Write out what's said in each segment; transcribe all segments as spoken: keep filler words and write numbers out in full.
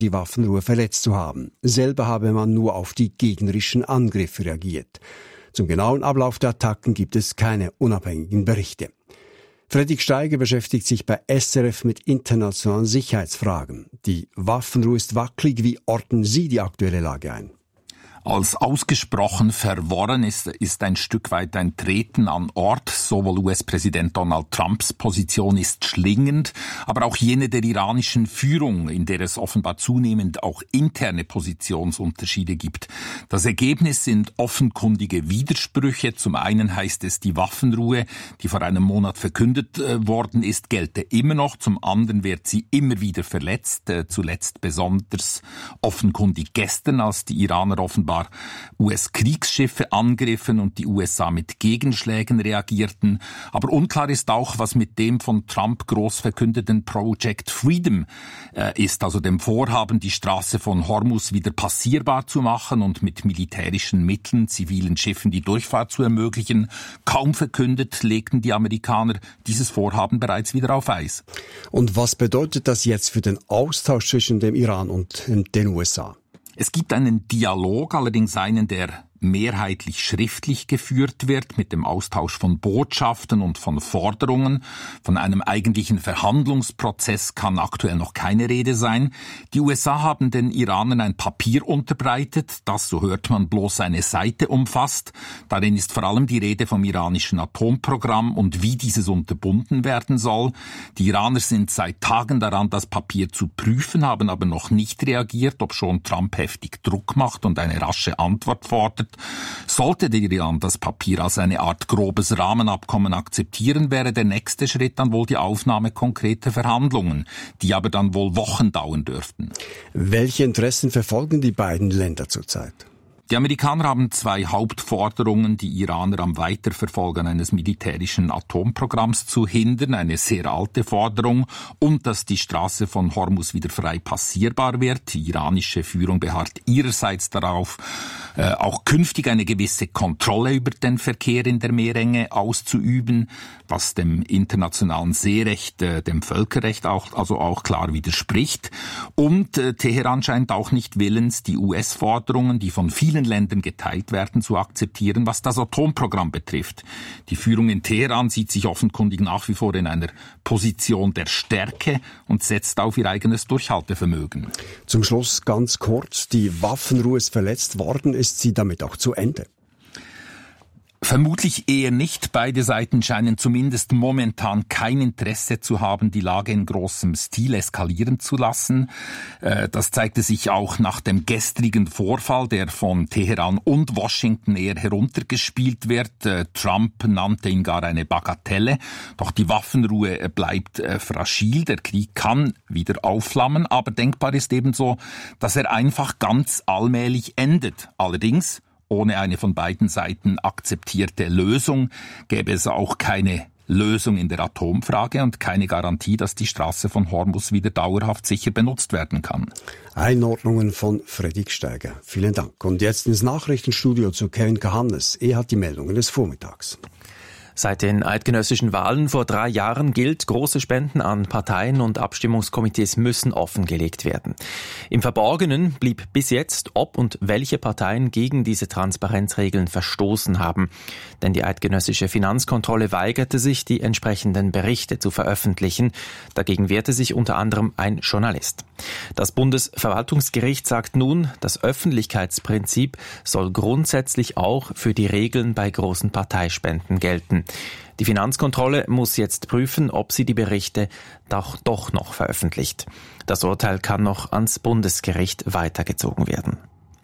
die Waffenruhe verletzt zu haben. Selber habe man nur auf die gegnerischen Angriffe reagiert. Zum genauen Ablauf der Attacken gibt es keine unabhängigen Berichte. Fredrik Steiger beschäftigt sich bei S R F mit internationalen Sicherheitsfragen. Die Waffenruhe ist wackelig. Wie ordnen Sie die aktuelle Lage ein? Als ausgesprochen verworren ist, ist ein Stück weit ein Treten an Ort. Sowohl U S-Präsident Donald Trumps Position ist schlingend, aber auch jene der iranischen Führung, in der es offenbar zunehmend auch interne Positionsunterschiede gibt. Das Ergebnis sind offenkundige Widersprüche. Zum einen heißt es, die Waffenruhe, die vor einem Monat verkündet äh, worden ist, gelte immer noch. Zum anderen wird sie immer wieder verletzt, äh, zuletzt besonders offenkundig gestern, als die Iraner offenbar U S-Kriegsschiffe angriffen und die U S A mit Gegenschlägen reagierten. Aber unklar ist auch, was mit dem von Trump groß verkündeten Project Freedom äh, ist, also dem Vorhaben, die Straße von Hormuz wieder passierbar zu machen und mit militärischen Mitteln zivilen Schiffen die Durchfahrt zu ermöglichen. Kaum verkündet, legten die Amerikaner dieses Vorhaben bereits wieder auf Eis. Und was bedeutet das jetzt für den Austausch zwischen dem Iran und den U S A? Es gibt einen Dialog, allerdings einen, der mehrheitlich schriftlich geführt wird, mit dem Austausch von Botschaften und von Forderungen. Von einem eigentlichen Verhandlungsprozess kann aktuell noch keine Rede sein. Die U S A haben den Iranern ein Papier unterbreitet, das, so hört man, bloß eine Seite umfasst. Darin ist vor allem die Rede vom iranischen Atomprogramm und wie dieses unterbunden werden soll. Die Iraner sind seit Tagen daran, das Papier zu prüfen, haben aber noch nicht reagiert, obschon Trump heftig Druck macht und eine rasche Antwort fordert. Sollte der Iran das Papier als eine Art grobes Rahmenabkommen akzeptieren, wäre der nächste Schritt dann wohl die Aufnahme konkreter Verhandlungen, die aber dann wohl Wochen dauern dürften. Welche Interessen verfolgen die beiden Länder zurzeit? Die Amerikaner haben zwei Hauptforderungen, die Iraner am Weiterverfolgen eines militärischen Atomprogramms zu hindern. Eine sehr alte Forderung und dass die Straße von Hormuz wieder frei passierbar wird. Die iranische Führung beharrt ihrerseits darauf, äh, auch künftig eine gewisse Kontrolle über den Verkehr in der Meerenge auszuüben, was dem internationalen Seerecht, äh, dem Völkerrecht auch, also auch klar widerspricht. Und äh, Teheran scheint auch nicht willens, die U S-Forderungen, die von vielen Ländern geteilt werden, zu akzeptieren, was das Atomprogramm betrifft. Die Führung in Teheran sieht sich offenkundig nach wie vor in einer Position der Stärke und setzt auf ihr eigenes Durchhaltevermögen. Zum Schluss ganz kurz, die Waffenruhe ist verletzt worden, ist sie damit auch zu Ende? Vermutlich eher nicht. Beide Seiten scheinen zumindest momentan kein Interesse zu haben, die Lage in großem Stil eskalieren zu lassen. Das zeigte sich auch nach dem gestrigen Vorfall, der von Teheran und Washington eher heruntergespielt wird. Trump nannte ihn gar eine Bagatelle. Doch die Waffenruhe bleibt fragil. Der Krieg kann wieder aufflammen, aber denkbar ist ebenso, dass er einfach ganz allmählich endet. Allerdings ohne eine von beiden Seiten akzeptierte Lösung gäbe es auch keine Lösung in der Atomfrage und keine Garantie, dass die Straße von Hormuz wieder dauerhaft sicher benutzt werden kann. Einordnungen von Fredrik Steiger. Vielen Dank. Und jetzt ins Nachrichtenstudio zu Kevin Kahannes. Er hat die Meldungen des Vormittags. Seit den eidgenössischen Wahlen vor drei Jahren gilt, große Spenden an Parteien und Abstimmungskomitees müssen offengelegt werden. Im Verborgenen blieb bis jetzt, ob und welche Parteien gegen diese Transparenzregeln verstoßen haben. Denn die eidgenössische Finanzkontrolle weigerte sich, die entsprechenden Berichte zu veröffentlichen. Dagegen wehrte sich unter anderem ein Journalist. Das Bundesverwaltungsgericht sagt nun, das Öffentlichkeitsprinzip soll grundsätzlich auch für die Regeln bei großen Parteispenden gelten. Die Finanzkontrolle muss jetzt prüfen, ob sie die Berichte doch, doch noch veröffentlicht. Das Urteil kann noch ans Bundesgericht weitergezogen werden.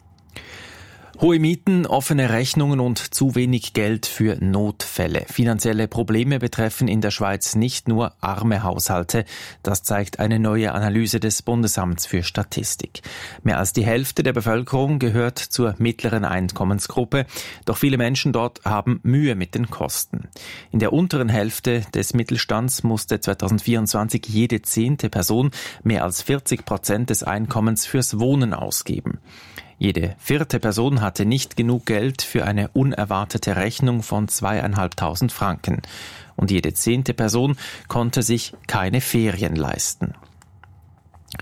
Hohe Mieten, offene Rechnungen und zu wenig Geld für Notfälle. Finanzielle Probleme betreffen in der Schweiz nicht nur arme Haushalte. Das zeigt eine neue Analyse des Bundesamts für Statistik. Mehr als die Hälfte der Bevölkerung gehört zur mittleren Einkommensgruppe. Doch viele Menschen dort haben Mühe mit den Kosten. In der unteren Hälfte des Mittelstands musste zweitausendvierundzwanzig jede zehnte Person mehr als vierzig Prozent des Einkommens fürs Wohnen ausgeben. Jede vierte Person hatte nicht genug Geld für eine unerwartete Rechnung von zweieinhalbtausend Franken. Und jede zehnte Person konnte sich keine Ferien leisten.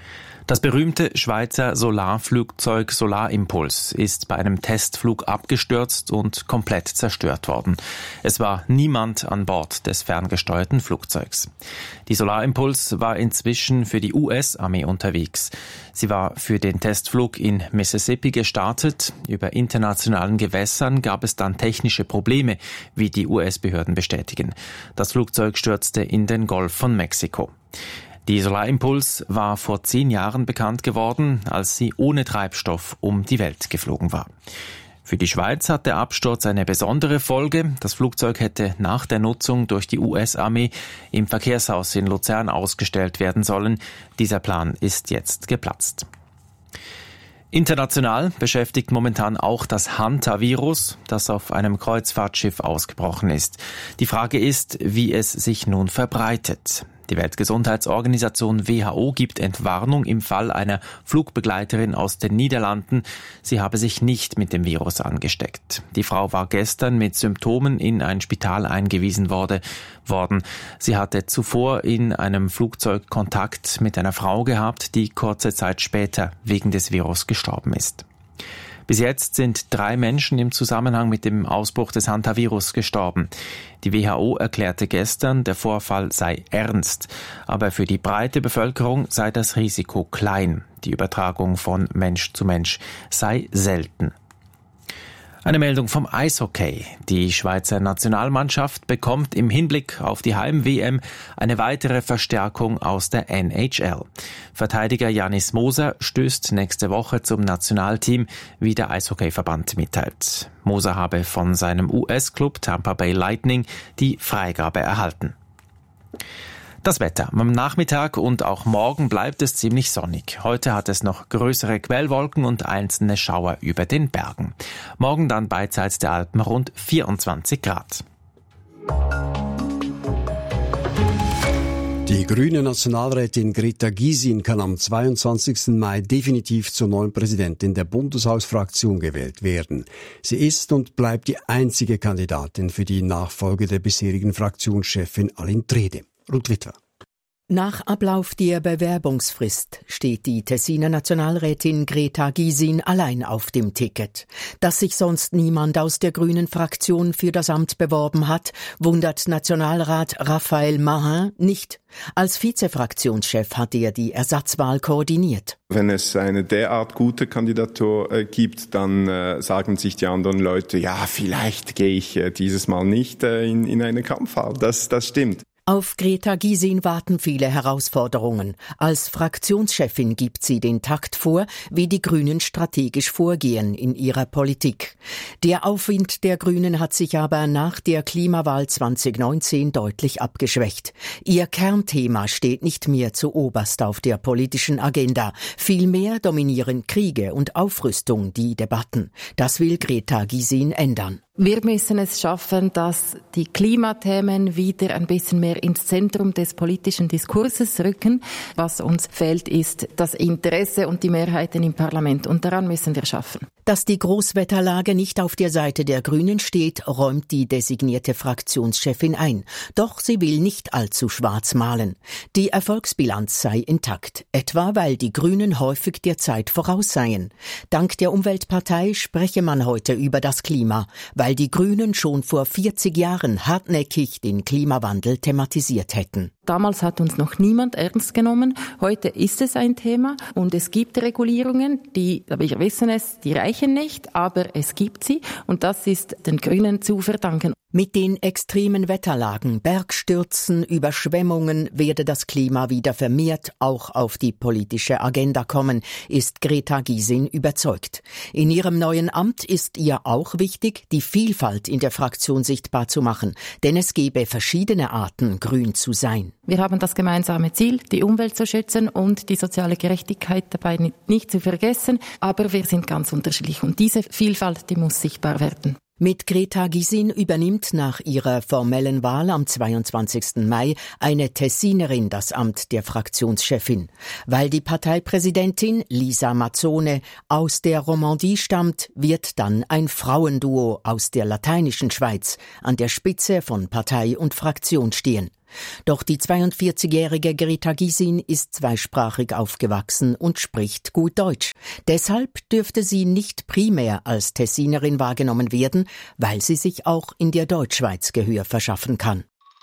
Das berühmte Schweizer Solarflugzeug Solarimpuls ist bei einem Testflug abgestürzt und komplett zerstört worden. Es war niemand an Bord des ferngesteuerten Flugzeugs. Die Solarimpuls war inzwischen für die U S-Armee unterwegs. Sie war für den Testflug in Mississippi gestartet. Über internationalen Gewässern gab es dann technische Probleme, wie die U S-Behörden bestätigen. Das Flugzeug stürzte in den Golf von Mexiko. Die Solarimpuls war vor zehn Jahren bekannt geworden, als sie ohne Treibstoff um die Welt geflogen war. Für die Schweiz hat der Absturz eine besondere Folge. Das Flugzeug hätte nach der Nutzung durch die U S-Armee im Verkehrshaus in Luzern ausgestellt werden sollen. Dieser Plan ist jetzt geplatzt. International beschäftigt momentan auch das Hantavirus, das auf einem Kreuzfahrtschiff ausgebrochen ist. Die Frage ist, wie es sich nun verbreitet. Die Weltgesundheitsorganisation W H O gibt Entwarnung im Fall einer Flugbegleiterin aus den Niederlanden. Sie habe sich nicht mit dem Virus angesteckt. Die Frau war gestern mit Symptomen in ein Spital eingewiesen wurde, worden. Sie hatte zuvor in einem Flugzeug Kontakt mit einer Frau gehabt, die kurze Zeit später wegen des Virus gestorben ist. Bis jetzt sind drei Menschen im Zusammenhang mit dem Ausbruch des Hantavirus gestorben. Die W H O erklärte gestern, der Vorfall sei ernst, aber für die breite Bevölkerung sei das Risiko klein. Die Übertragung von Mensch zu Mensch sei selten. Eine Meldung vom Eishockey. Die Schweizer Nationalmannschaft bekommt im Hinblick auf die Heim-W M eine weitere Verstärkung aus der N H L. Verteidiger Janis Moser stößt nächste Woche zum Nationalteam, wie der Eishockeyverband mitteilt. Moser habe von seinem U S-Club Tampa Bay Lightning die Freigabe erhalten. Das Wetter. Am Nachmittag und auch morgen bleibt es ziemlich sonnig. Heute hat es noch größere Quellwolken und einzelne Schauer über den Bergen. Morgen dann beidseits der Alpen rund vierundzwanzig Grad. Die grüne Nationalrätin Greta Gysin kann am zweiundzwanzigsten Mai definitiv zur neuen Präsidentin der Bundeshausfraktion gewählt werden. Sie ist und bleibt die einzige Kandidatin für die Nachfolge der bisherigen Fraktionschefin Aline Trede. Ruth Witwer. Nach Ablauf der Bewerbungsfrist steht die Tessiner Nationalrätin Greta Gysin allein auf dem Ticket. Dass sich sonst niemand aus der grünen Fraktion für das Amt beworben hat, wundert Nationalrat Raphael Mahin nicht. Als Vizefraktionschef hat er die Ersatzwahl koordiniert. Wenn es eine derart gute Kandidatur äh, gibt, dann äh, sagen sich die anderen Leute, ja, vielleicht gehe ich äh, dieses Mal nicht äh, in, in eine Kampfwahl. Das, das stimmt. Auf Greta Gysin warten viele Herausforderungen. Als Fraktionschefin gibt sie den Takt vor, wie die Grünen strategisch vorgehen in ihrer Politik. Der Aufwind der Grünen hat sich aber nach der Klimawahl zweitausendneunzehn deutlich abgeschwächt. Ihr Kernthema steht nicht mehr zuoberst auf der politischen Agenda. Vielmehr dominieren Kriege und Aufrüstung die Debatten. Das will Greta Gysin ändern. Wir müssen es schaffen, dass die Klimathemen wieder ein bisschen mehr ins Zentrum des politischen Diskurses rücken. Was uns fehlt, ist das Interesse und die Mehrheiten im Parlament. Und daran müssen wir schaffen. Dass die Großwetterlage nicht auf der Seite der Grünen steht, räumt die designierte Fraktionschefin ein. Doch sie will nicht allzu schwarz malen. Die Erfolgsbilanz sei intakt, etwa weil die Grünen häufig der Zeit voraus seien. Dank der Umweltpartei spreche man heute über das Klima, weil die Grünen schon vor vierzig Jahren hartnäckig den Klimawandel thematisiert hätten. Damals hat uns noch niemand ernst genommen. Heute ist es ein Thema und es gibt Regulierungen, die, wir wissen es, die reichen nicht, aber es gibt sie und das ist den Grünen zu verdanken. Mit den extremen Wetterlagen, Bergstürzen, Überschwemmungen werde das Klima wieder vermehrt auch auf die politische Agenda kommen, ist Greta Gysin überzeugt. In ihrem neuen Amt ist ihr auch wichtig, die Vielfalt in der Fraktion sichtbar zu machen, denn es gebe verschiedene Arten, grün zu sein. Wir haben das gemeinsame Ziel, die Umwelt zu schützen und die soziale Gerechtigkeit dabei nicht zu vergessen, aber wir sind ganz unterschiedlich und diese Vielfalt, die muss sichtbar werden. Mit Greta Gysin übernimmt nach ihrer formellen Wahl am zweiundzwanzigsten Mai eine Tessinerin das Amt der Fraktionschefin. Weil die Parteipräsidentin Lisa Mazzone aus der Romandie stammt, wird dann ein Frauenduo aus der lateinischen Schweiz an der Spitze von Partei und Fraktion stehen. Doch die zweiundvierzigjährige Greta Gysin ist zweisprachig aufgewachsen und spricht gut Deutsch. Deshalb dürfte sie nicht primär als Tessinerin wahrgenommen werden, weil sie sich auch in der Deutschschweiz Gehör verschaffen kann.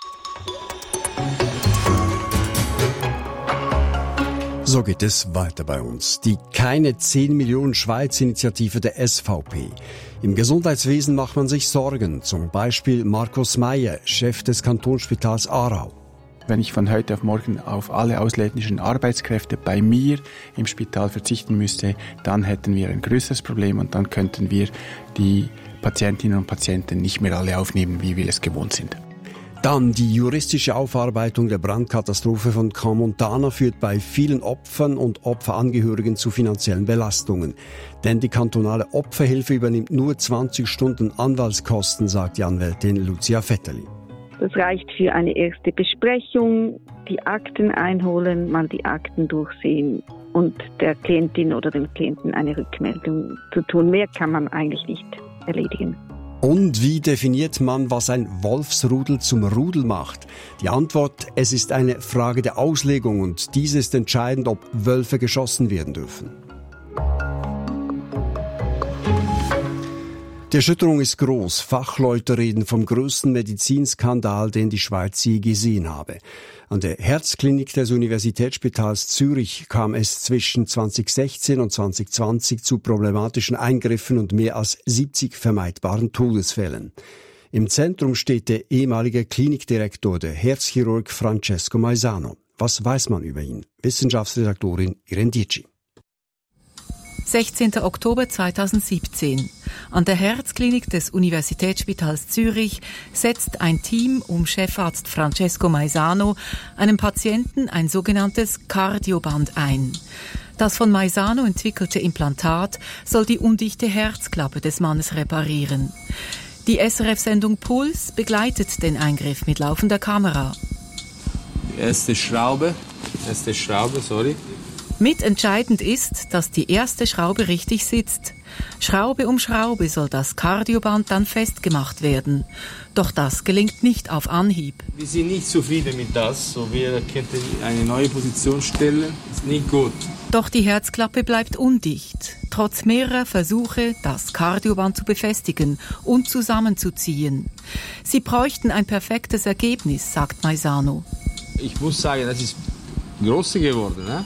So geht es weiter bei uns. Die Keine zehn Millionen Schweiz-Initiative der S V P. Im Gesundheitswesen macht man sich Sorgen. Zum Beispiel Markus Meyer, Chef des Kantonsspitals Aarau. Wenn ich von heute auf morgen auf alle ausländischen Arbeitskräfte bei mir im Spital verzichten müsste, dann hätten wir ein größeres Problem und dann könnten wir die Patientinnen und Patienten nicht mehr alle aufnehmen, wie wir es gewohnt sind. Dann die juristische Aufarbeitung der Brandkatastrophe von Crans-Montana führt bei vielen Opfern und Opferangehörigen zu finanziellen Belastungen. Denn die kantonale Opferhilfe übernimmt nur zwanzig Stunden Anwaltskosten, sagt die Anwältin Lucia Vetterli. Das reicht für eine erste Besprechung, die Akten einholen, mal die Akten durchsehen und der Klientin oder dem Klienten eine Rückmeldung zu tun. Mehr kann man eigentlich nicht erledigen. Und wie definiert man, was ein Wolfsrudel zum Rudel macht? Die Antwort, es ist eine Frage der Auslegung und diese ist entscheidend, ob Wölfe geschossen werden dürfen. Die Erschütterung ist groß. Fachleute reden vom größten Medizinskandal, den die Schweiz je gesehen habe. An der Herzklinik des Universitätsspitals Zürich kam es zwischen zweitausendsechzehn und zweitausendzwanzig zu problematischen Eingriffen und mehr als siebzig vermeidbaren Todesfällen. Im Zentrum steht der ehemalige Klinikdirektor, der Herzchirurg Francesco Maisano. Was weiß man über ihn? Wissenschaftsredaktorin Irene Dietschi. sechzehnten Oktober zweitausendsiebzehn. An der Herzklinik des Universitätsspitals Zürich setzt ein Team um Chefarzt Francesco Maisano einem Patienten ein sogenanntes Kardioband ein. Das von Maisano entwickelte Implantat soll die undichte Herzklappe des Mannes reparieren. Die S R F-Sendung Puls begleitet den Eingriff mit laufender Kamera. Die erste Schraube, erste Schraube, sorry. Mitentscheidend ist, dass die erste Schraube richtig sitzt. Schraube um Schraube soll das Kardioband dann festgemacht werden. Doch das gelingt nicht auf Anhieb. Wir sind nicht zufrieden mit das, so wir könnten eine neue Position stellen. Ist nicht gut. Doch die Herzklappe bleibt undicht. Trotz mehrerer Versuche, das Kardioband zu befestigen und zusammenzuziehen. Sie bräuchten ein perfektes Ergebnis, sagt Maisano. Ich muss sagen, das ist größer geworden, ne?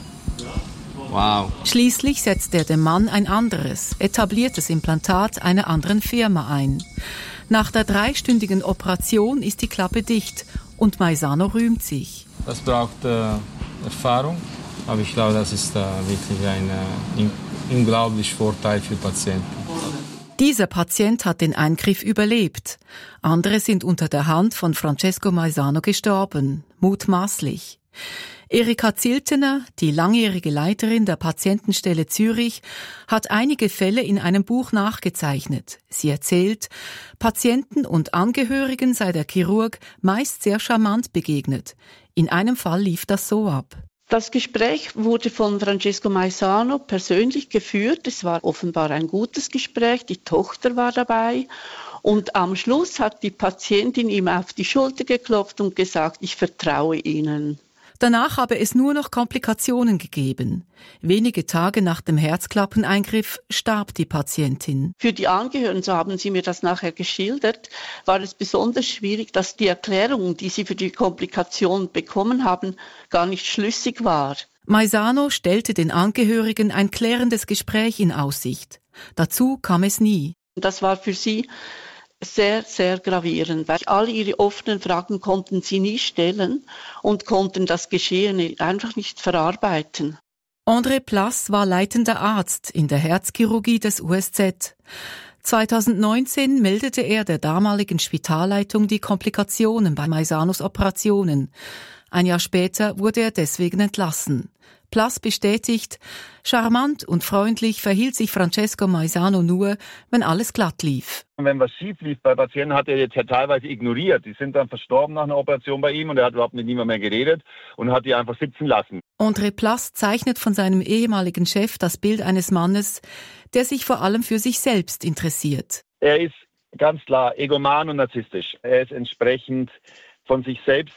Wow. Schließlich setzt er dem Mann ein anderes, etabliertes Implantat einer anderen Firma ein. Nach der dreistündigen Operation ist die Klappe dicht und Maisano rühmt sich. Das braucht äh, Erfahrung, aber ich glaube, das ist äh, wirklich ein äh, unglaublicher Vorteil für Patienten. Dieser Patient hat den Eingriff überlebt. Andere sind unter der Hand von Francesco Maisano gestorben, mutmaßlich. Erika Ziltener, die langjährige Leiterin der Patientenstelle Zürich, hat einige Fälle in einem Buch nachgezeichnet. Sie erzählt, Patienten und Angehörigen sei der Chirurg meist sehr charmant begegnet. In einem Fall lief das so ab. Das Gespräch wurde von Francesco Maisano persönlich geführt. Es war offenbar ein gutes Gespräch. Die Tochter war dabei. Und am Schluss hat die Patientin ihm auf die Schulter geklopft und gesagt, ich vertraue Ihnen. Danach habe es nur noch Komplikationen gegeben. Wenige Tage nach dem Herzklappeneingriff starb die Patientin. Für die Angehörigen, so haben sie mir das nachher geschildert, war es besonders schwierig, dass die Erklärung, die sie für die Komplikation bekommen haben, gar nicht schlüssig war. Maisano stellte den Angehörigen ein klärendes Gespräch in Aussicht. Dazu kam es nie. Das war für sie sehr, sehr gravierend, weil all ihre offenen Fragen konnten sie nie stellen und konnten das Geschehene einfach nicht verarbeiten. André Plass war leitender Arzt in der Herzchirurgie des U S Z. zweitausendneunzehn meldete er der damaligen Spitalleitung die Komplikationen bei Maisanos Operationen. Ein Jahr später wurde er deswegen entlassen. Plass bestätigt, charmant und freundlich verhielt sich Francesco Maisano nur, wenn alles glatt lief. Wenn was schief lief bei Patienten, hat er jetzt ja teilweise ignoriert. Die sind dann verstorben nach einer Operation bei ihm und er hat überhaupt mit niemandem mehr geredet und hat die einfach sitzen lassen. André Plass zeichnet von seinem ehemaligen Chef das Bild eines Mannes, der sich vor allem für sich selbst interessiert. Er ist ganz klar egoman und narzisstisch. Er ist entsprechend von sich selbst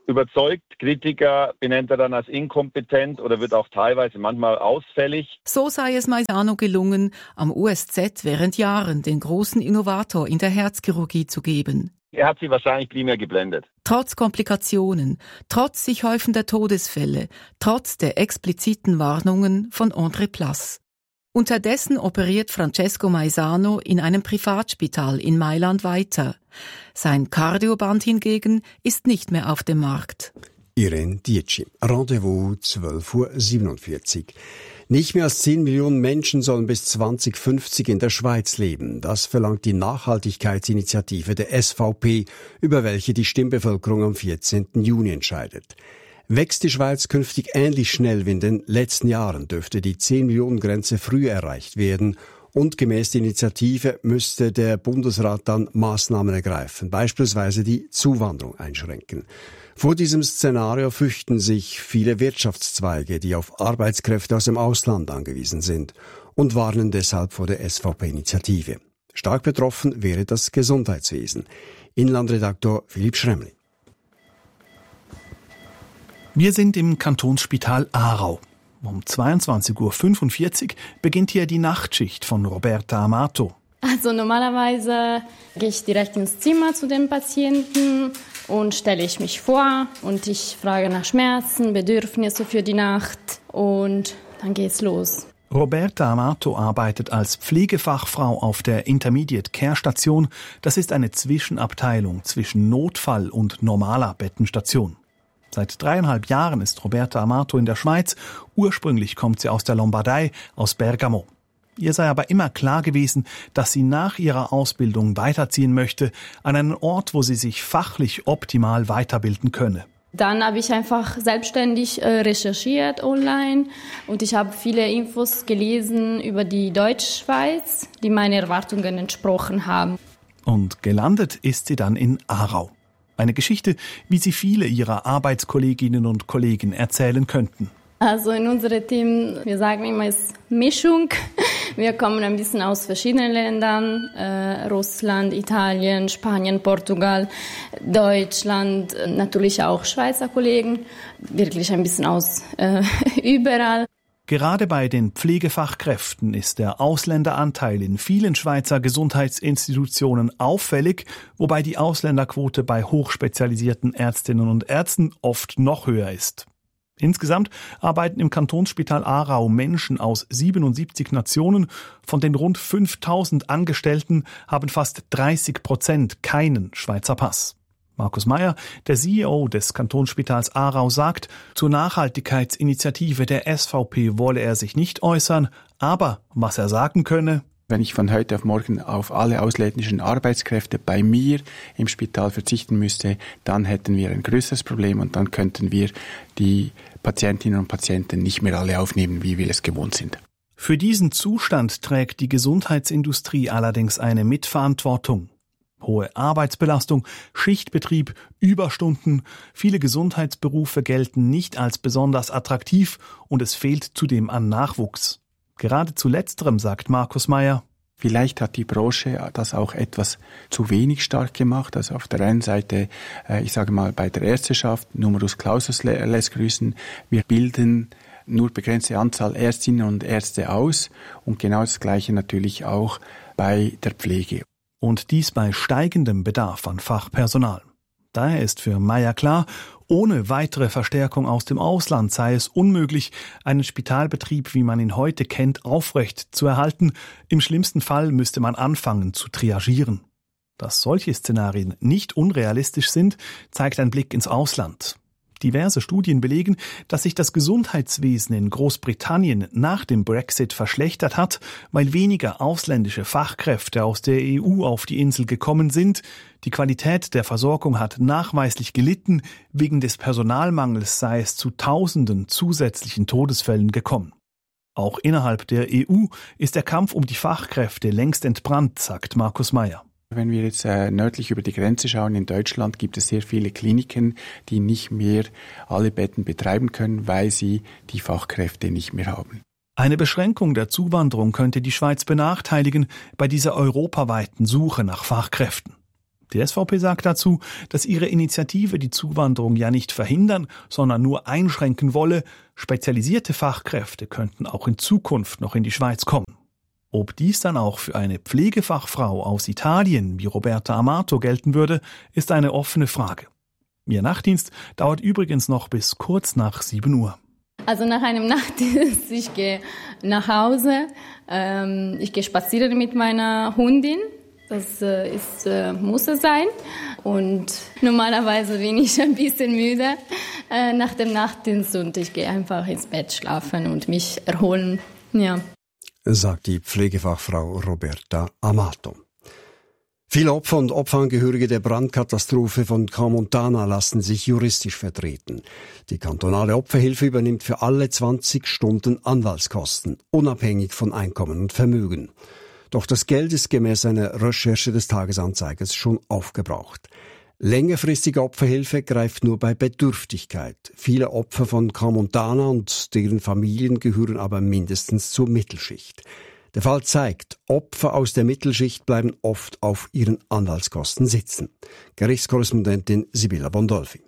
überzeugt. Kritiker benennt er dann als inkompetent oder wird auch teilweise manchmal ausfällig. So sei es Maisano gelungen, am U S Z während Jahren den großen Innovator in der Herzchirurgie zu geben. Er hat sie wahrscheinlich primär geblendet. Trotz Komplikationen, trotz sich häufender Todesfälle, trotz der expliziten Warnungen von André Plass. Unterdessen operiert Francesco Maisano in einem Privatspital in Mailand weiter. Sein Cardioband hingegen ist nicht mehr auf dem Markt. Irene Dietschi. Rendezvous zwölf Uhr siebenundvierzig. Nicht mehr als zehn Millionen Menschen sollen bis zwanzig fünfzig in der Schweiz leben. Das verlangt die Nachhaltigkeitsinitiative der S V P, über welche die Stimmbevölkerung am vierzehnten Juni entscheidet. Wächst die Schweiz künftig ähnlich schnell wie in den letzten Jahren, dürfte die zehn-Millionen-Grenze früher erreicht werden. Und gemäß der Initiative müsste der Bundesrat dann Maßnahmen ergreifen, beispielsweise die Zuwanderung einschränken. Vor diesem Szenario fürchten sich viele Wirtschaftszweige, die auf Arbeitskräfte aus dem Ausland angewiesen sind, und warnen deshalb vor der S V P-Initiative. Stark betroffen wäre das Gesundheitswesen. Inlandredaktor Philipp Schremli. Wir sind im Kantonsspital Aarau. Um zweiundzwanzig Uhr fünfundvierzig beginnt hier die Nachtschicht von Roberta Amato. Also normalerweise gehe ich direkt ins Zimmer zu den Patienten und stelle ich mich vor und ich frage nach Schmerzen, Bedürfnisse für die Nacht und dann geht's los. Roberta Amato arbeitet als Pflegefachfrau auf der Intermediate Care Station. Das ist eine Zwischenabteilung zwischen Notfall- und normaler Bettenstation. Seit dreieinhalb Jahren ist Roberta Amato in der Schweiz. Ursprünglich kommt sie aus der Lombardei, aus Bergamo. Ihr sei aber immer klar gewesen, dass sie nach ihrer Ausbildung weiterziehen möchte, an einen Ort, wo sie sich fachlich optimal weiterbilden könne. Dann habe ich einfach selbstständig äh, recherchiert online und ich habe viele Infos gelesen über die Deutschschweiz, die meinen Erwartungen entsprochen haben. Und gelandet ist sie dann in Aarau. Eine Geschichte, wie sie viele ihrer Arbeitskolleginnen und Kollegen erzählen könnten. Also in unserem Team, wir sagen immer, es ist Mischung. Wir kommen ein bisschen aus verschiedenen Ländern, äh, Russland, Italien, Spanien, Portugal, Deutschland, natürlich auch Schweizer Kollegen, wirklich ein bisschen aus äh, überall. Gerade bei den Pflegefachkräften ist der Ausländeranteil in vielen Schweizer Gesundheitsinstitutionen auffällig, wobei die Ausländerquote bei hochspezialisierten Ärztinnen und Ärzten oft noch höher ist. Insgesamt arbeiten im Kantonsspital Aarau Menschen aus siebenundsiebzig Nationen. Von den rund fünftausend Angestellten haben fast dreißig Prozent keinen Schweizer Pass. Markus Meyer, der C E O des Kantonsspitals Aarau, sagt, zur Nachhaltigkeitsinitiative der S V P wolle er sich nicht äußern, aber was er sagen könne: Wenn ich von heute auf morgen auf alle ausländischen Arbeitskräfte bei mir im Spital verzichten müsste, dann hätten wir ein größeres Problem und dann könnten wir die Patientinnen und Patienten nicht mehr alle aufnehmen, wie wir es gewohnt sind. Für diesen Zustand trägt die Gesundheitsindustrie allerdings eine Mitverantwortung. Hohe Arbeitsbelastung, Schichtbetrieb, Überstunden, viele Gesundheitsberufe gelten nicht als besonders attraktiv und es fehlt zudem an Nachwuchs. Gerade zu letzterem sagt Markus Meyer: Vielleicht hat die Branche das auch etwas zu wenig stark gemacht. Also auf der einen Seite, ich sage mal, bei der Ärzteschaft, Numerus Clausus lässt grüßen, wir bilden nur begrenzte Anzahl Ärztinnen und Ärzte aus und genau das Gleiche natürlich auch bei der Pflege. Und dies bei steigendem Bedarf an Fachpersonal. Daher ist für Meyer klar, ohne weitere Verstärkung aus dem Ausland sei es unmöglich, einen Spitalbetrieb, wie man ihn heute kennt, aufrecht zu erhalten. Im schlimmsten Fall müsste man anfangen zu triagieren. Dass solche Szenarien nicht unrealistisch sind, zeigt ein Blick ins Ausland. Diverse Studien belegen, dass sich das Gesundheitswesen in Großbritannien nach dem Brexit verschlechtert hat, weil weniger ausländische Fachkräfte aus der E U auf die Insel gekommen sind. Die Qualität der Versorgung hat nachweislich gelitten, wegen des Personalmangels sei es zu Tausenden zusätzlichen Todesfällen gekommen. Auch innerhalb der E U ist der Kampf um die Fachkräfte längst entbrannt, sagt Markus Meyer. Wenn wir jetzt äh, nördlich über die Grenze schauen, in Deutschland gibt es sehr viele Kliniken, die nicht mehr alle Betten betreiben können, weil sie die Fachkräfte nicht mehr haben. Eine Beschränkung der Zuwanderung könnte die Schweiz benachteiligen bei dieser europaweiten Suche nach Fachkräften. Die S V P sagt dazu, dass ihre Initiative die Zuwanderung ja nicht verhindern, sondern nur einschränken wolle. Spezialisierte Fachkräfte könnten auch in Zukunft noch in die Schweiz kommen. Ob dies dann auch für eine Pflegefachfrau aus Italien wie Roberta Amato gelten würde, ist eine offene Frage. Ihr Nachtdienst dauert übrigens noch bis kurz nach sieben Uhr. Also nach einem Nachtdienst, ich gehe nach Hause, ähm, ich gehe spazieren mit meiner Hundin, das äh, ist, äh, muss es sein. Und normalerweise bin ich ein bisschen müde äh, nach dem Nachtdienst und ich gehe einfach ins Bett schlafen und mich erholen, ja. Sagt die Pflegefachfrau Roberta Amato. Viele Opfer und Opferangehörige der Brandkatastrophe von Crans-Montana lassen sich juristisch vertreten. Die kantonale Opferhilfe übernimmt für alle zwanzig Stunden Anwaltskosten, unabhängig von Einkommen und Vermögen. Doch das Geld ist gemäß einer Recherche des Tagesanzeigers schon aufgebraucht. Längerfristige Opferhilfe greift nur bei Bedürftigkeit. Viele Opfer von Crans-Montana und deren Familien gehören aber mindestens zur Mittelschicht. Der Fall zeigt, Opfer aus der Mittelschicht bleiben oft auf ihren Anwaltskosten sitzen. Gerichtskorrespondentin Sibylla Bondolfi.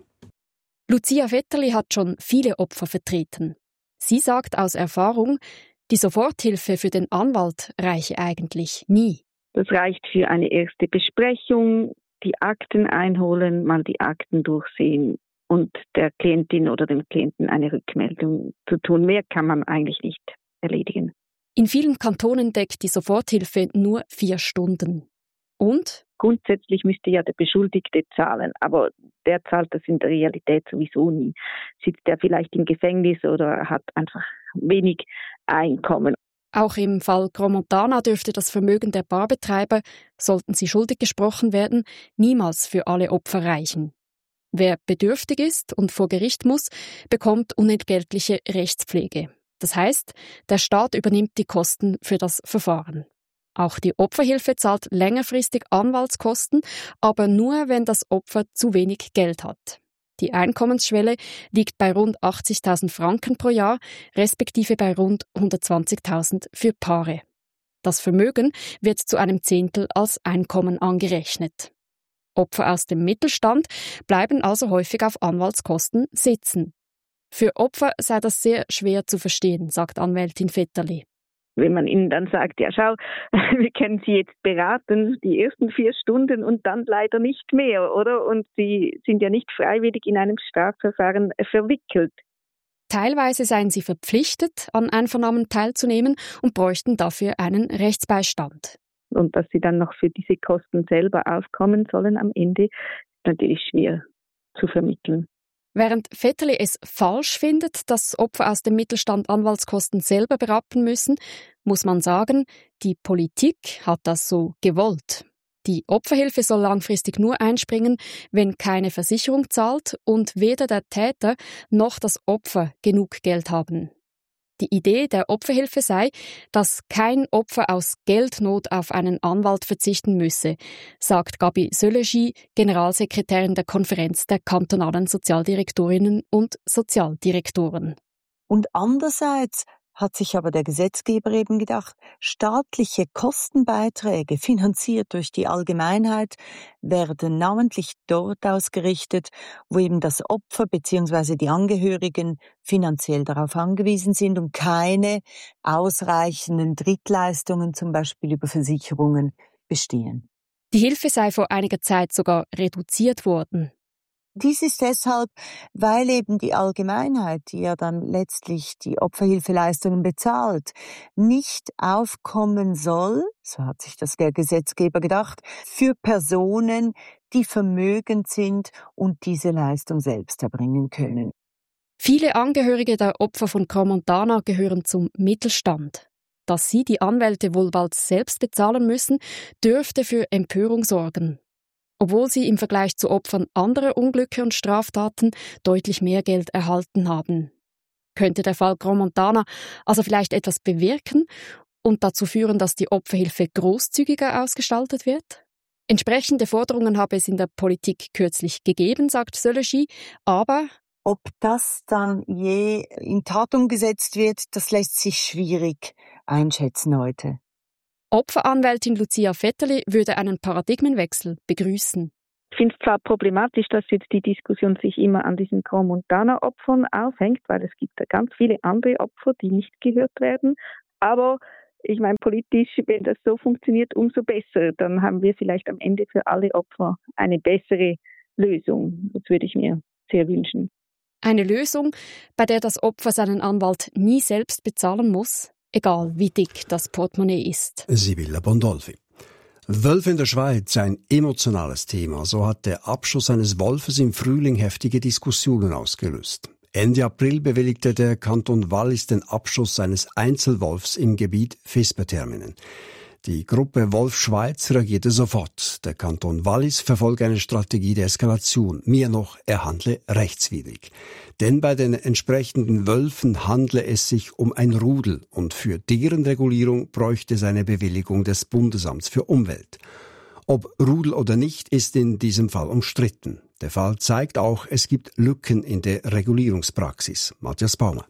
Lucia Vetterli hat schon viele Opfer vertreten. Sie sagt aus Erfahrung, die Soforthilfe für den Anwalt reiche eigentlich nie. Das reicht für eine erste Besprechung, die Akten einholen, mal die Akten durchsehen und der Klientin oder dem Klienten eine Rückmeldung zu tun. Mehr kann man eigentlich nicht erledigen. In vielen Kantonen deckt die Soforthilfe nur vier Stunden. Und? Grundsätzlich müsste ja der Beschuldigte zahlen, aber der zahlt das in der Realität sowieso nie. Sitzt er vielleicht im Gefängnis oder hat einfach wenig Einkommen. Auch im Fall Crans-Montana dürfte das Vermögen der Barbetreiber, sollten sie schuldig gesprochen werden, niemals für alle Opfer reichen. Wer bedürftig ist und vor Gericht muss, bekommt unentgeltliche Rechtspflege. Das heißt, der Staat übernimmt die Kosten für das Verfahren. Auch die Opferhilfe zahlt längerfristig Anwaltskosten, aber nur, wenn das Opfer zu wenig Geld hat. Die Einkommensschwelle liegt bei rund achtzigtausend Franken pro Jahr, respektive bei rund hundertzwanzigtausend für Paare. Das Vermögen wird zu einem Zehntel als Einkommen angerechnet. Opfer aus dem Mittelstand bleiben also häufig auf Anwaltskosten sitzen. Für Opfer sei das sehr schwer zu verstehen, sagt Anwältin Vetterli. Wenn man ihnen dann sagt, ja schau, wir können Sie jetzt beraten, die ersten vier Stunden und dann leider nicht mehr, oder? Und Sie sind ja nicht freiwillig in einem Strafverfahren verwickelt. Teilweise seien sie verpflichtet, an Einvernahmen teilzunehmen und bräuchten dafür einen Rechtsbeistand. Und dass sie dann noch für diese Kosten selber aufkommen sollen am Ende, ist natürlich schwer zu vermitteln. Während Vetterli es falsch findet, dass Opfer aus dem Mittelstand Anwaltskosten selber berappen müssen, muss man sagen, die Politik hat das so gewollt. Die Opferhilfe soll langfristig nur einspringen, wenn keine Versicherung zahlt und weder der Täter noch das Opfer genug Geld haben. Die Idee der Opferhilfe sei, dass kein Opfer aus Geldnot auf einen Anwalt verzichten müsse, sagt Gabi Sölegy, Generalsekretärin der Konferenz der kantonalen Sozialdirektorinnen und Sozialdirektoren. Und andererseits hat sich aber der Gesetzgeber eben gedacht, staatliche Kostenbeiträge, finanziert durch die Allgemeinheit, werden namentlich dort ausgerichtet, wo eben das Opfer bzw. die Angehörigen finanziell darauf angewiesen sind und keine ausreichenden Drittleistungen, zum Beispiel über Versicherungen, bestehen. Die Hilfe sei vor einiger Zeit sogar reduziert worden. Dies ist deshalb, weil eben die Allgemeinheit, die ja dann letztlich die Opferhilfeleistungen bezahlt, nicht aufkommen soll, so hat sich das der Gesetzgeber gedacht, für Personen, die vermögend sind und diese Leistung selbst erbringen können. Viele Angehörige der Opfer von Crans-Montana gehören zum Mittelstand. Dass sie die Anwälte wohl bald selbst bezahlen müssen, dürfte für Empörung sorgen. Obwohl sie im Vergleich zu Opfern anderer Unglücke und Straftaten deutlich mehr Geld erhalten haben. Könnte der Fall Crans-Montana also vielleicht etwas bewirken und dazu führen, dass die Opferhilfe großzügiger ausgestaltet wird? Entsprechende Forderungen habe es in der Politik kürzlich gegeben, sagt Sölegy, aber ob das dann je in Tat umgesetzt wird, das lässt sich schwierig einschätzen heute. Opferanwältin Lucia Vetterli würde einen Paradigmenwechsel begrüßen. Ich finde es zwar problematisch, dass jetzt die Diskussion sich immer an diesen Crans-Montana-Opfern aufhängt, weil es gibt da ganz viele andere Opfer, die nicht gehört werden. Aber ich meine, politisch, wenn das so funktioniert, umso besser. Dann haben wir vielleicht am Ende für alle Opfer eine bessere Lösung. Das würde ich mir sehr wünschen. Eine Lösung, bei der das Opfer seinen Anwalt nie selbst bezahlen muss, egal wie dick das Portemonnaie ist. Sibylla Bondolfi. Wölfe in der Schweiz, ein emotionales Thema. So hat der Abschuss eines Wolfes im Frühling heftige Diskussionen ausgelöst. Ende April bewilligte der Kanton Wallis den Abschuss eines Einzelwolfs im Gebiet Visperterminen. Die Gruppe Wolf Schweiz reagierte sofort. Der Kanton Wallis verfolge eine Strategie der Eskalation. Mehr noch, er handle rechtswidrig. Denn bei den entsprechenden Wölfen handle es sich um ein Rudel und für deren Regulierung bräuchte es eine Bewilligung des Bundesamts für Umwelt. Ob Rudel oder nicht, ist in diesem Fall umstritten. Der Fall zeigt auch, es gibt Lücken in der Regulierungspraxis. Matthias Baumer.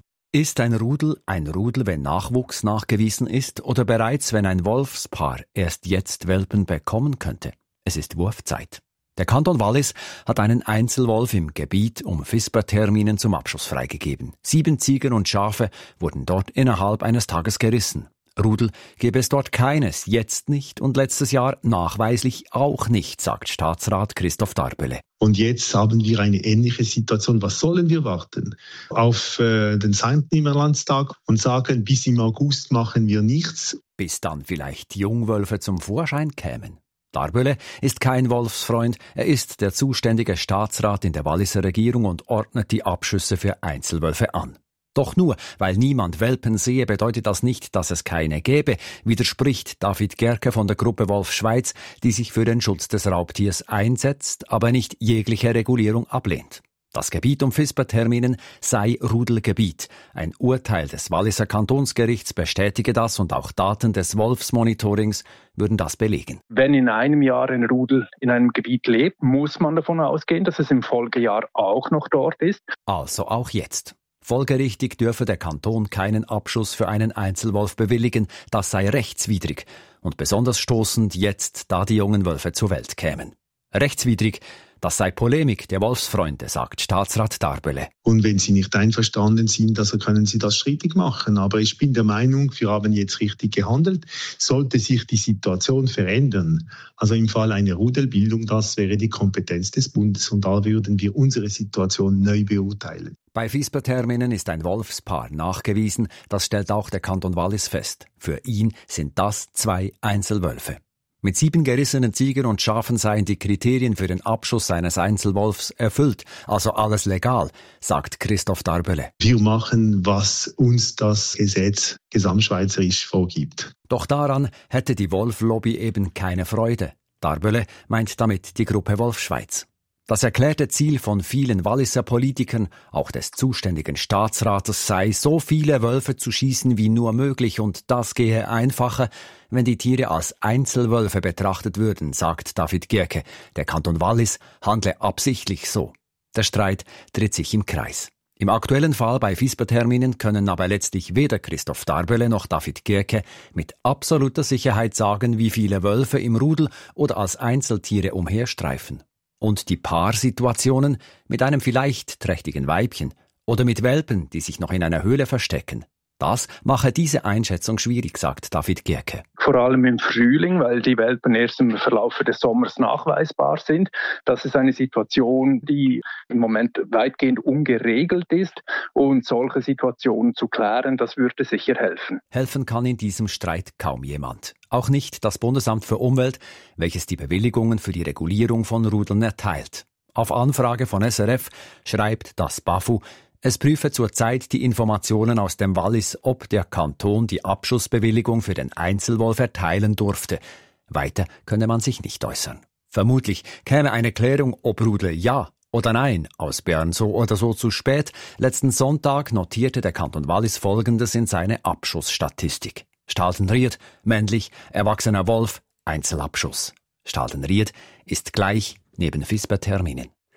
Ist ein Rudel ein Rudel, wenn Nachwuchs nachgewiesen ist oder bereits, wenn ein Wolfspaar erst jetzt Welpen bekommen könnte? Es ist Wurfzeit. Der Kanton Wallis hat einen Einzelwolf im Gebiet um Visperterminen zum Abschuss freigegeben. Sieben Ziegen und Schafe wurden dort innerhalb eines Tages gerissen. Rudel gäbe es dort keines, jetzt nicht und letztes Jahr nachweislich auch nicht, sagt Staatsrat Christoph Darbele. Und jetzt haben wir eine ähnliche Situation. Was sollen wir warten? Auf äh, den Sanktnimmerlandstag und sagen, bis im August machen wir nichts? Bis dann vielleicht Jungwölfe zum Vorschein kämen. Darbele ist kein Wolfsfreund, er ist der zuständige Staatsrat in der Walliser Regierung und ordnet die Abschüsse für Einzelwölfe an. Doch nur, weil niemand Welpen sehe, bedeutet das nicht, dass es keine gäbe, widerspricht David Gerke von der Gruppe Wolf Schweiz, die sich für den Schutz des Raubtiers einsetzt, aber nicht jegliche Regulierung ablehnt. Das Gebiet um Visperterminen sei Rudelgebiet. Ein Urteil des Walliser Kantonsgerichts bestätige das und auch Daten des Wolfsmonitorings würden das belegen. Wenn in einem Jahr ein Rudel in einem Gebiet lebt, muss man davon ausgehen, dass es im Folgejahr auch noch dort ist. Also auch jetzt. Folgerichtig dürfe der Kanton keinen Abschuss für einen Einzelwolf bewilligen, das sei rechtswidrig und besonders stoßend jetzt, da die jungen Wölfe zur Welt kämen. Rechtswidrig, das sei Polemik der Wolfsfreunde, sagt Staatsrat Darbele. Und wenn Sie nicht einverstanden sind, also können Sie das strittig machen. Aber ich bin der Meinung, wir haben jetzt richtig gehandelt. Sollte sich die Situation verändern, also im Fall einer Rudelbildung, das wäre die Kompetenz des Bundes und da würden wir unsere Situation neu beurteilen. Bei Visperterminen ist ein Wolfspaar nachgewiesen, das stellt auch der Kanton Wallis fest. Für ihn sind das zwei Einzelwölfe. Mit sieben gerissenen Ziegen und Schafen seien die Kriterien für den Abschuss eines Einzelwolfs erfüllt, also alles legal, sagt Christoph Darbele. Wir machen, was uns das Gesetz gesamtschweizerisch vorgibt. Doch daran hätte die Wolf-Lobby eben keine Freude. Darbele meint damit die Gruppe Wolf Schweiz. Das erklärte Ziel von vielen Walliser Politikern, auch des zuständigen Staatsrates, sei, so viele Wölfe zu schießen wie nur möglich und das gehe einfacher, wenn die Tiere als Einzelwölfe betrachtet würden, sagt David Gerke. Der Kanton Wallis handle absichtlich so. Der Streit dreht sich im Kreis. Im aktuellen Fall bei Visperterminen können aber letztlich weder Christoph Darbele noch David Gerke mit absoluter Sicherheit sagen, wie viele Wölfe im Rudel oder als Einzeltiere umherstreifen. Und die Paarsituationen mit einem vielleicht trächtigen Weibchen oder mit Welpen, die sich noch in einer Höhle verstecken. Das mache diese Einschätzung schwierig, sagt David Gerke. Vor allem im Frühling, weil die Welpen erst im Verlauf des Sommers nachweisbar sind. Das ist eine Situation, die im Moment weitgehend ungeregelt ist. Und solche Situationen zu klären, das würde sicher helfen. Helfen kann in diesem Streit kaum jemand. Auch nicht das Bundesamt für Umwelt, welches die Bewilligungen für die Regulierung von Rudeln erteilt. Auf Anfrage von S R F schreibt das BAFU, es prüfe zurzeit die Informationen aus dem Wallis, ob der Kanton die Abschussbewilligung für den Einzelwolf erteilen durfte. Weiter könne man sich nicht äußern. Vermutlich käme eine Klärung, ob Rudel ja oder nein aus Bern so oder so zu spät. Letzten Sonntag notierte der Kanton Wallis Folgendes in seine Abschussstatistik. Staldenried, männlich, erwachsener Wolf, Einzelabschuss. Staldenried ist gleich neben Visperterminen.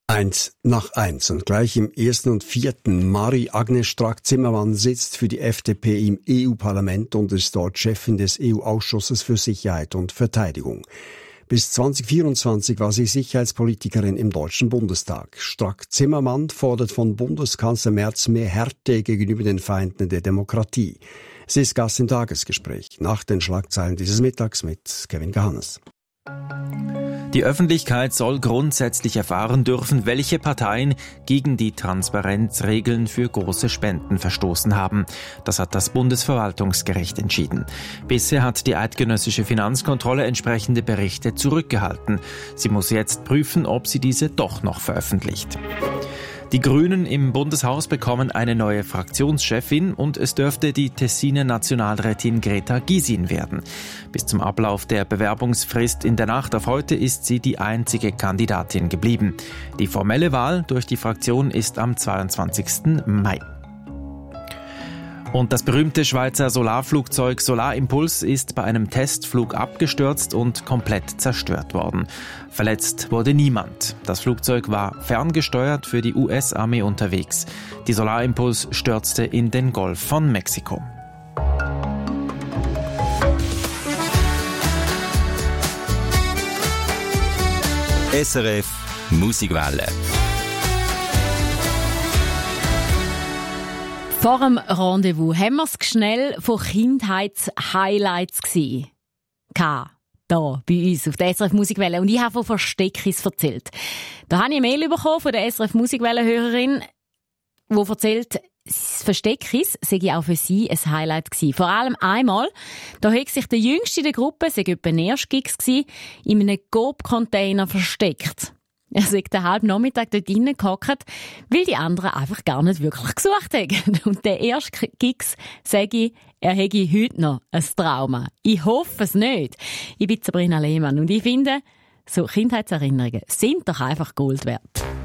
Eins nach eins und gleich im ersten und vierten. Marie-Agnes Strack-Zimmermann sitzt für die F D P im E U-Parlament und ist dort Chefin des E U-Ausschusses für Sicherheit und Verteidigung. Bis zwanzig vierundzwanzig war sie Sicherheitspolitikerin im Deutschen Bundestag. Strack-Zimmermann fordert von Bundeskanzler Merz mehr Härte gegenüber den Feinden der Demokratie. Sie ist Gast im Tagesgespräch. Nach den Schlagzeilen dieses Mittags mit Kevin Gahannes. Die Öffentlichkeit soll grundsätzlich erfahren dürfen, welche Parteien gegen die Transparenzregeln für große Spenden verstoßen haben. Das hat das Bundesverwaltungsgericht entschieden. Bisher hat die eidgenössische Finanzkontrolle entsprechende Berichte zurückgehalten. Sie muss jetzt prüfen, ob sie diese doch noch veröffentlicht. Die Grünen im Bundeshaus bekommen eine neue Fraktionschefin und es dürfte die Tessiner Nationalrätin Greta Gysin werden. Bis zum Ablauf der Bewerbungsfrist in der Nacht auf heute ist sie die einzige Kandidatin geblieben. Die formelle Wahl durch die Fraktion ist am zweiundzwanzigsten Mai. Und das berühmte Schweizer Solarflugzeug Solarimpuls ist bei einem Testflug abgestürzt und komplett zerstört worden. Verletzt wurde niemand. Das Flugzeug war ferngesteuert für die U S-Armee unterwegs. Die Solarimpuls stürzte in den Golf von Mexiko. S R F Musikwelle. Vor dem Rendezvous haben wir es schnell von Kindheitshighlights gesehen. K. Da, bei uns auf der S R F Musikwelle. Und ich habe von Versteckis erzählt. Da habe ich eine Mail bekommen von der S R F Musikwelle-Hörerin, die erzählt, das Versteckis sei auch für sie ein Highlight gewesen. Vor allem einmal, da hat sich der Jüngste der Gruppe, sei etwa ein Erstgigs gewesen, in einem Coop-Container versteckt. Er sei den halben Nachmittag dort drinnen gehockt, weil die anderen einfach gar nicht wirklich gesucht haben. Und der erste Gigs, sage ich, er hätte heute noch ein Trauma. Ich hoffe es nicht. Ich bin Sabrina Lehmann und ich finde, so Kindheitserinnerungen sind doch einfach Gold wert.